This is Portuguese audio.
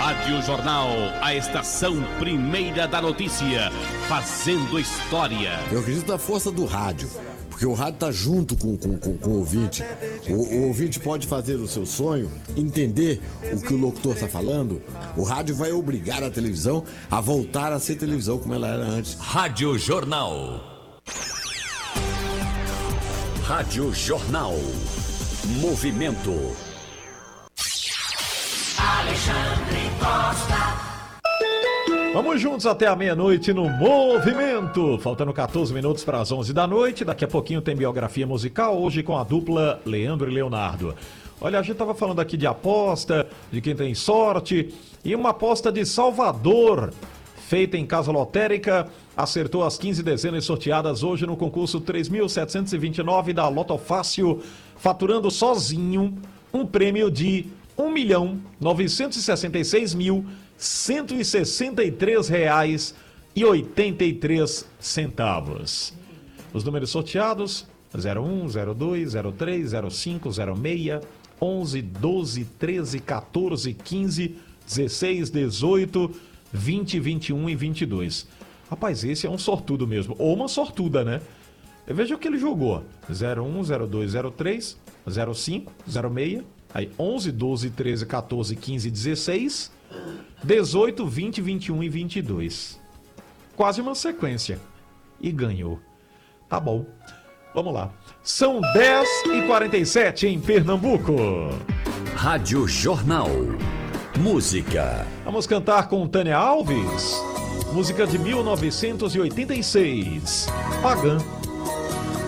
Rádio Jornal, a estação primeira da notícia, fazendo história. Eu acredito na força do rádio, porque o rádio tá junto com o ouvinte. O ouvinte pode fazer o seu sonho, entender o que o locutor está falando. O rádio vai obrigar a televisão a voltar a ser televisão como ela era antes. Rádio Jornal. Rádio Jornal. Movimento. Alexandre Costa. Vamos juntos até a meia-noite no Movimento. Faltando 14 minutos para as 11 da noite. Daqui a pouquinho tem biografia musical, hoje com a dupla Leandro e Leonardo. Olha, a gente estava falando aqui de aposta, de quem tem sorte. E uma aposta de Salvador, feita em casa lotérica, acertou as 15 dezenas sorteadas hoje no concurso 3.729 da Loto Fácil, faturando sozinho um prêmio de R$1.966.163,83. Os números sorteados: 01, 02, 03, 05, 06, 11, 12, 13, 14, 15, 16, 18, 20, 21 e 22. Rapaz, esse é um sortudo mesmo, ou uma sortuda, né? Veja o que ele jogou: 01, 02, 03, 05, 06, aí 11, 12, 13, 14, 15, 16, 18, 20, 21 e 22. Quase uma sequência. E ganhou. Tá bom. Vamos lá. São 10h47 em Pernambuco. Rádio Jornal. Música. Vamos cantar com Tânia Alves. Música de 1986. Pagã.